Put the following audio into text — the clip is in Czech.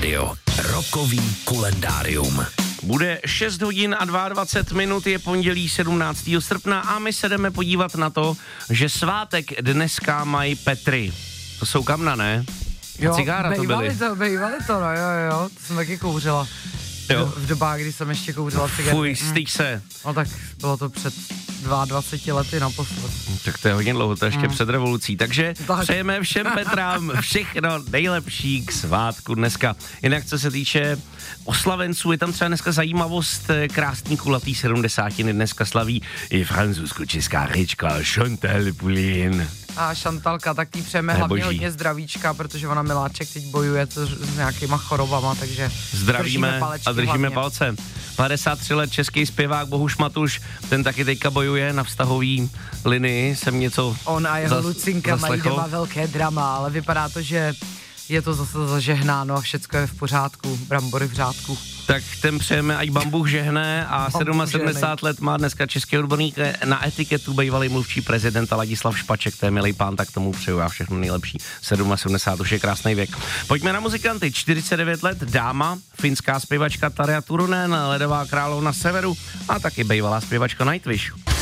rádio. Rokový kalendárium. Bude 6 hodin a 22 minut, je pondělí 17. srpna a my se jdeme podívat na to, že svátek dneska mají Petry. To jsou kamna, ne? Jo, cigára to byly. Bejvali to, no jo, to jsem taky kouřila. Jo. V dobách, kdy jsem ještě kouřila cigarety. Fuj, styď se. No tak bylo to před 22 lety naposled. Tak to je hodně dlouho, to je ještě před revolucí. Takže tak. přejeme všem Petrám všechno nejlepší k svátku dneska. Jinak co se týče oslavenců, je tam třeba dneska zajímavost, krásný kulatý 70. dneska slaví i francouzsko-česká herečka Chantal Poulin. A Šantalka, tak jí přejeme hlavně hodně zdravíčka, protože ona miláček teď bojuje s nějakýma chorobama, takže zdravíme a držíme palce. 53 let český zpěvák Bohuš Matuš, ten taky teďka bojuje na vztahový linii, jsem něco on a jeho Lucinka mají doma velké drama, ale vypadá to, že je to zase zažehnáno a všecko je v pořádku, brambory v řádku. Tak ten přejeme, ať bambuch žehne a 77 let má dneska český odborník na etiketu, bývalý mluvčí prezidenta Ladislav Špaček, to je milý pán, tak tomu přeju já všechno nejlepší. 77 už je krásný věk. Pojďme na muzikanty, 49 let dáma, finská zpěvačka Tarja Turunen, ledová královna severu a taky bývalá zpěvačka Nightwish.